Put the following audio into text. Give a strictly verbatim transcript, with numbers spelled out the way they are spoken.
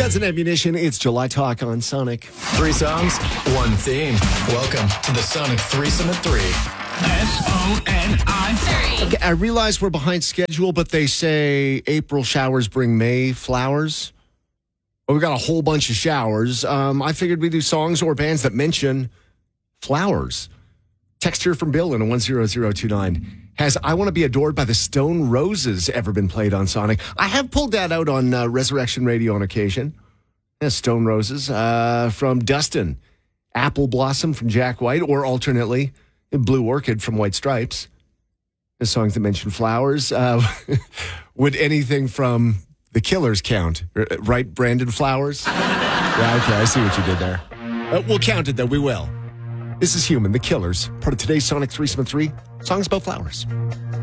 Guns and Ammunition, it's July Talk on Sonic. Three songs, one theme. Welcome to the Sonic Threesome at Three. S O N I three. Okay, I realize we're behind schedule, but they say April showers bring May flowers. Well, we got a whole bunch of showers. Um, I figured we'd do songs or bands that mention flowers. Text here from Bill in a one zero zero two nine. Has I Want to Be Adored by the Stone Roses ever been played on Sonic? I have pulled that out on uh, Resurrection Radio on occasion. Yeah, Stone Roses uh, from Dustin. Apple Blossom from Jack White, or alternately, Blue Orchid from White Stripes. The songs that mention flowers. Uh, would anything from The Killers count? Right, Brandon Flowers? Yeah, okay, I see what you did there. Uh, we'll count it, though. We will. This is Human, The Killers, part of today's Sonic Threesome at three. Songs about flowers.